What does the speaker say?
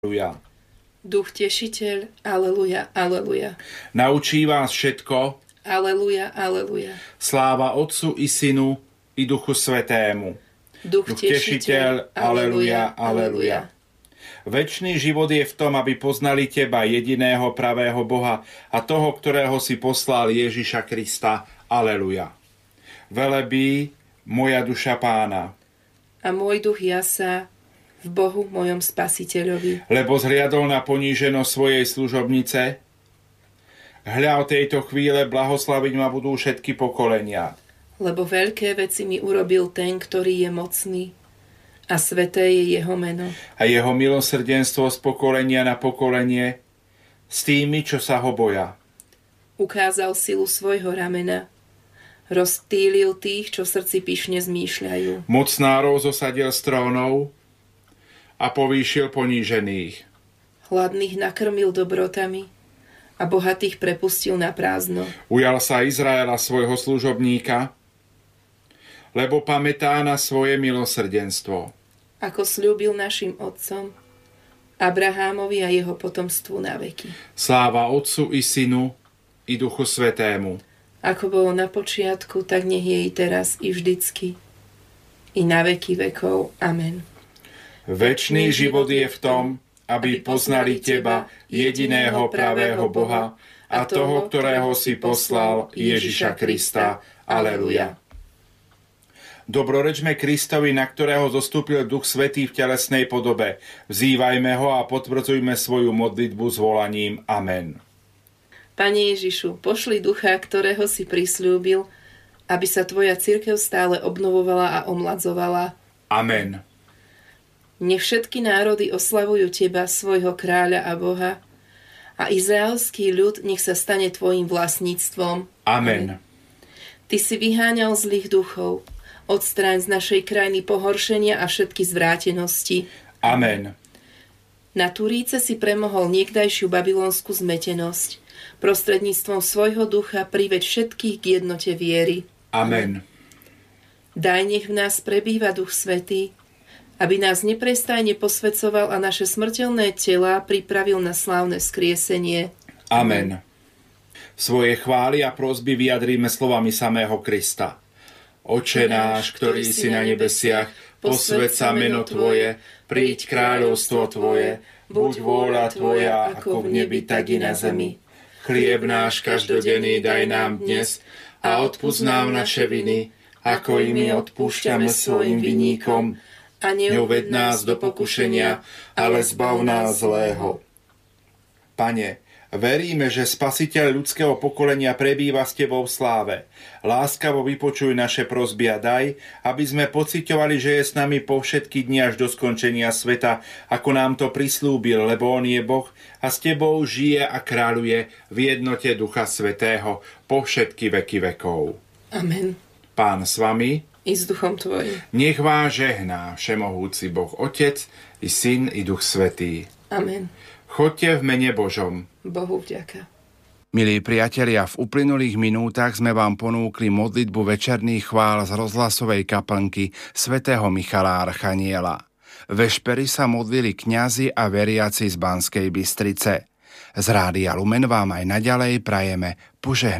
Aleluja. Duch tešiteľ, aleluja, aleluja. Naučí vás všetko. Aleluja, aleluja. Sláva Otcu i Synu i Duchu Svätému. Duch tešiteľ, aleluja, aleluja. Večný život je v tom, aby poznali Teba, jediného pravého Boha a toho, ktorého si poslal, Ježiša Krista. Aleluja. Velebí moja duša Pána. A môj duch jasá v Bohu mojom Spasiteľovi. Lebo zhliadol na poníženosť svojej služobnice. Hľa, od tejto chvíle blahoslaviť ma budú všetky pokolenia. Lebo veľké veci mi urobil ten, ktorý je mocný, a sveté je jeho meno. A jeho milosrdenstvo z pokolenia na pokolenie s tými, čo sa ho boja. Ukázal silu svojho ramena, rozptýlil tých, čo v srdci pyšne zmýšľajú. Mocnárov zosadil z trónov a povýšil ponížených. Hladných nakrmil dobrotami a bohatých prepustil na prázdno. Ujal sa Izraela svojho služobníka, lebo pamätá na svoje milosrdenstvo. Ako sľúbil našim otcom, Abrahámovi a jeho potomstvu na veky. Sláva Otcu i Synu i Duchu Svätému. Ako bolo na počiatku, tak nech je i teraz, i vždycky, i na veky vekov. Amen. Večný život je v tom, aby poznali Teba, jediného pravého Boha, a toho, ktorého si poslal, Ježiša Krista. Aleluja. Dobrorečme Kristovi, na ktorého zostúpil Duch Svätý v telesnej podobe. Vzývajme ho a potvrdzujme svoju modlitbu s volaním Amen. Pane Ježišu, pošli Ducha, ktorého si prisľúbil, aby sa Tvoja cirkev stále obnovovala a omladzovala. Amen. Nech všetky národy oslavujú Teba, svojho kráľa a Boha, a izraelský ľud nech sa stane Tvojim vlastníctvom. Amen. Ty si vyháňal zlých duchov, odstráň z našej krajiny pohoršenia a všetky zvrátenosti. Amen. Na Turíce si premohol niekdajšiu babylonskú zmetenosť. Prostredníctvom svojho ducha priveď všetkých k jednote viery. Amen. Daj, nech v nás prebýva Duch Svätý, aby nás neprestajne posväcoval a naše smrteľné telá pripravil na slávne vzkriesenie. Amen. Svoje chvály a prosby vyjadríme slovami samého Krista. Oče náš, ktorý si na nebesiach, posväť sa meno Tvoje, príď kráľovstvo Tvoje, buď vôľa Tvoja, ako v nebi, tak i na zemi. Chlieb náš každodenný daj nám dnes a odpusť nám naše viny, ako i my odpúšťame svojim vinníkom. A neuved nás do pokušenia, ale zbav nás zlého. Pane, veríme, že Spasiteľ ľudského pokolenia prebýva s Tebou v sláve. Láskavo vypočuj naše prosby a daj, aby sme pociťovali, že je s nami po všetky dni až do skončenia sveta, ako nám to prislúbil, lebo On je Boh a s Tebou žije a kráľuje v jednote Ducha Svätého po všetky veky vekov. Amen. Pán s vami i s duchom Tvojim. Nech vás žehná všemohúci Boh Otec, i Syn, i Duch Svätý. Amen. Choďte v mene Božom. Bohu vďaka. Milí priatelia, v uplynulých minútach sme vám ponúkli modlitbu večerných chvál z rozhlasovej kaplnky svätého Michala Archaniela. Vešpery sa modlili kňazi a veriaci z Banskej Bystrice. Z Rádia Lumen vám aj naďalej prajeme požehnaný